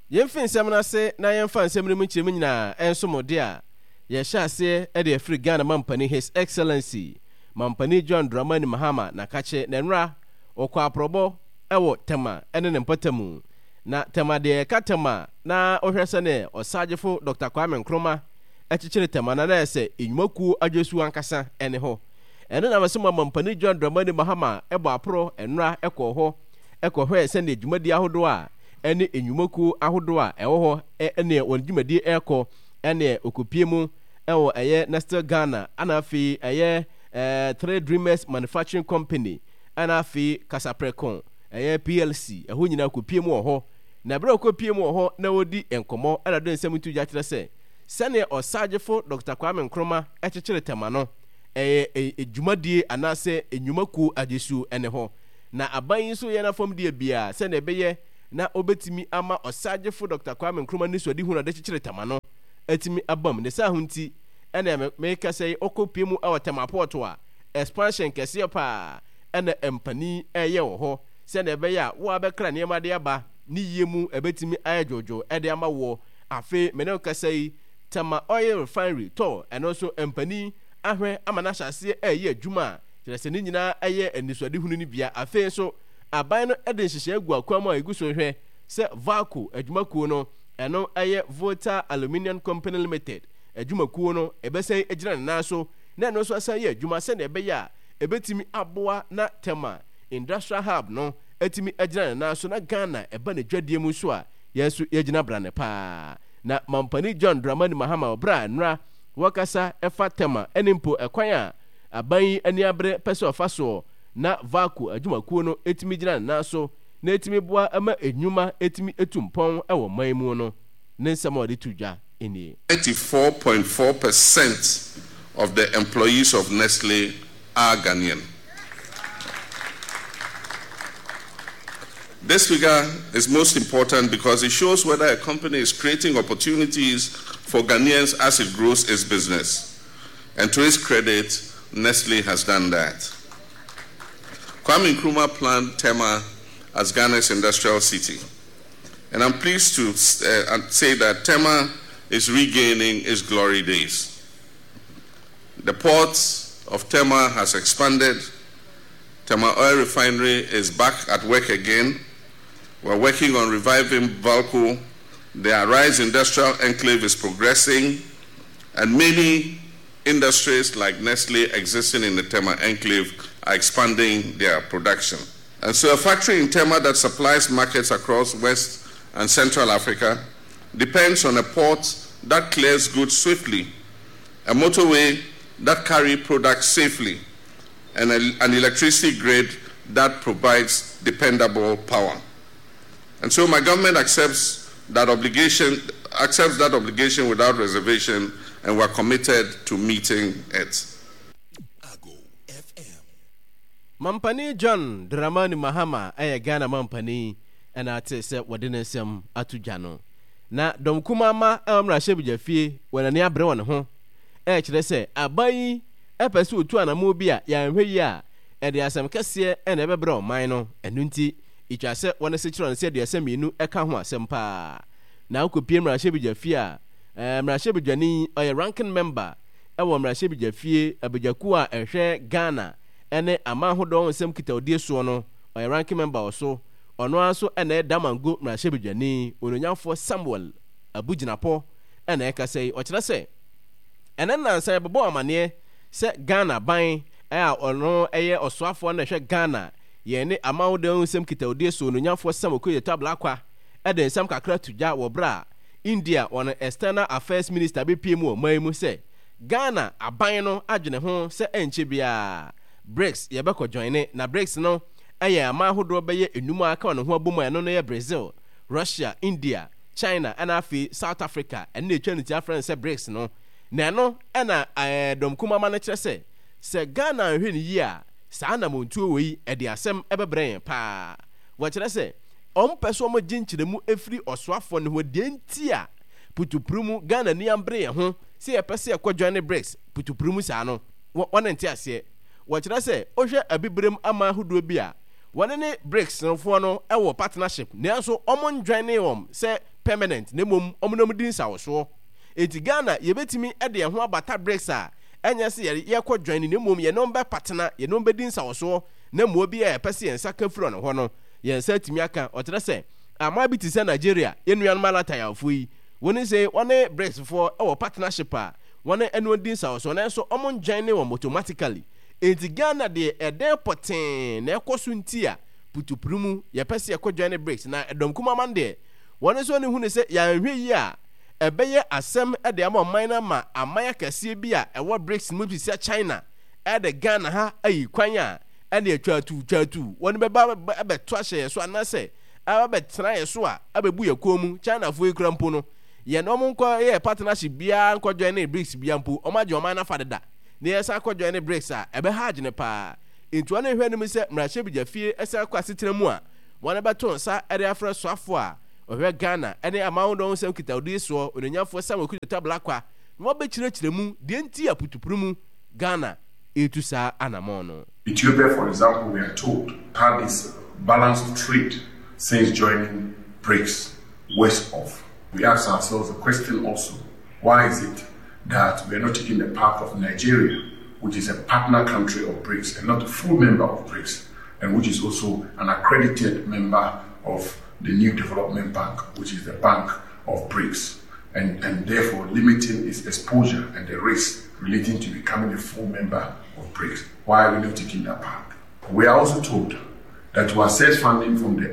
Yemfin semna se na yemfa nsemre mu kyerem nyina enso mode a ye hya se e de afri Ghana mampani His Excellency Mampani John Dramani Mahama na kache na nra okwa probo ewo tema ene ne mpatamu na tema de katema na ohwese ne osagefo Dr. Kwame Nkrumah echichire tema na ese enyumaku adwesu ankasa ene ho ene na masema Mampani John Dramani Mahama ebo apro enra ekọ ho ekọ ese ne dwumadi ahodo a ene enyumaku ahodo a ewo ho ene wondwumadi ekọ ene okopie mu ewo eye Nestle Ghana anafi eye Three Dreamers Manufacturing Company anafi Kasaprecon eye PLC eho nyina okopie mu ho na bra okopie mu ho na wodi enkomo ana do nsem tu ja kire se ne osagefo Dr. Kwame Nkrumah echechire tema no ejumadi anase enyumaku ajesu ene ho na aban so ye na fom de bia se ne beye na obetimi ama osagefo Dr. Kwame Nkrumah ni sodi hu na de chechire tema no etimi abam ne sa hunti ene me ka sei okopie mu awatema porto a expansion kese pa ene empani eye wo ho se ne beye a wo abekra ne ma de aba ni yemu ebetimi ayejojo ede ama wo afi me ka sei tema oil refinery to eno so empani ahwe amana hyase eye adwuma kyerese ni nyina eye aniswade hunu ni bia afi so aban no ede nhyehyɛ agu akwam a eguso hwɛ se Vaco adwumakuo no eno eye Volta Aluminium Company Limited adwumakuo no ebesɛn egyina na so na eno so asan ye adwuma se na ebeya ebetimi aboa na tema industrial hub no etimi egyina na so na Ghana eba na dwadie mu so a yeso yegyina brane pa na Mampani John Dramani Mahama obra nra wakasa efa tema enimpo ekwan a aban ani abre pese ofaso na Vaco adwumakuo no etimi gyina na so na etimi boa ama enyuma etimi etumpon ewo manmu no ne nsɛm a de tudwa eni 94.4% of the employees of Nestle are Ghanaian. This figure is most important because it shows whether a company is creating opportunities for Ghanaians as it grows its business. And to its credit, Nestle has done that. Kwame Nkrumah planned Tema as Ghana's industrial city. And I'm pleased to say that Tema is regaining its glory days. The port of Tema has expanded. Tema Oil Refinery is back at work again. We're working on reviving Vaco. The Arise Industrial Enclave is progressing, and many industries like Nestle existing in the Tema Enclave are expanding their production. And so a factory in Tema that supplies markets across West and Central Africa depends on a port that clears goods swiftly, a motorway that carries products safely, and an electricity grid that provides dependable power. And so my government accepts that obligation without reservation, and we're committed to meeting it. Mampani John Dramani Mahama Ghana Mampani and I say what didn't some atujano. Na domkuma ma amra shebija fie when an yabre on home. Say abayi epesu tu anamobia ya nhwe ya e de asem kese e na ebebra o man no enunti itwa se wona se kiro se de asemienu eka ho asem pa na akopie mra shebija fie a mra shebija ni oye ranking member e wo mra shebija fie abejaku a ehwe Ghana ene amahodo nsem kita odie so no oye ranking member oso ono aso ene damango mra shebija ni ononyafo Samuel Abujinapo ene eka sei o kire sei ene nansa bebo amane se Ghana ban ono eye osoafo na hwe Ghana ye ne amawodo nsem kita odie so ononyafo Samuel tabla kwa ede nsem kakra tuja wo bra India on external affairs minister BPM o maimu se Ghana aban no adwene ho se enche bia BRICS ye beko join na BRICS no eye amahodo beye enum aka on ho abom no ye Brazil, Russia, India, China and afi South Africa and na etwa ntia friends se BRICS no na no na domkuma ma na kire se Ghana hwe ni yi a saa na montuo wei e de asem ebebren pa wo kire se ompeso mo ginchiremu efri osoafo ne ho de ntia putuprumu Ghana ni ambre ho se epese ekwadwane BRICS putuprumu saa no wona ntia ase wo kire se ohwe abibrem ama hodo bi a wone ne BRICS no fo no ewo partnership na so omo ndwane wom se permanent na mmom ɔmo din sawoso enti Ghana yebetimi de ho abata BRICS a enya se yɛkɔ join na mmom yɛnom bɛ partner yɛnom bɛ din sawoso na mo bi a pɛse yɛn saka furo no ho no yɛn sa timi aka ɔtere sɛ ama bi ti sɛ Nigeria yenuan malata yafo yi woni se one BRICS for our partnership a one enu din sawoso na so ɔmo join ne wɔn automatically enti Ghana de ɛden poten na ɛkɔso ntia putupurumu yɛpɛse yɛkɔ join ne BRICS na ɛdɔm kuma man de wɔn so ne hu ne sɛ yɛnhwɛ yi a ɛbɛyɛ asɛm de ama ɔman na ma amaya kɛseɛ bi a ɛwɔ BRICS mu bi sɛ China ɛde Ghana ha ayi kwan a ɛne atwatu wɔn bɛba ɛbɛto ahyɛ so anasɛ ɛbɛtena yɛ so a ɛbɛbu yɛ kɔn mu China fo ekura mpo no yɛn ɔmo nkɔ yɛ partnership biara nkɔ join ne BRICS bia mpo ɔmo agye ɔman na fa deda na yɛsa akɔ join ne BRICS a ɛbɛha agye ne paa nti wɔn ehwɛ ne mu sɛ mmarahyɛ bi gya fie ɛsɛ akɔ asetena mu a wɔn bɛto nsa ɛde afrɛ soafo a ɔhwɛ Ghana ɛne amawo dɔn sɛ kita odi so ononyafo sɛ wɔkuta tabla kwa na wɔbɛkyerɛkyerɛ mu deɛ nti aputupuru mu Ghana etu saa anamɔ no. Ethiopia, for example, we are told had this balance of trade since joining BRICS west of. We ask ourselves the question also, why is it that we are not taking the path of Nigeria, which is a partner country of BRICS and not a full member of BRICS, and which is also an accredited member of the New Development Bank, which is the bank of BRICS, and therefore limiting its exposure and the risk relating to becoming a full member of BRICS. Why are we not taking that path? We are also told that to access funding from the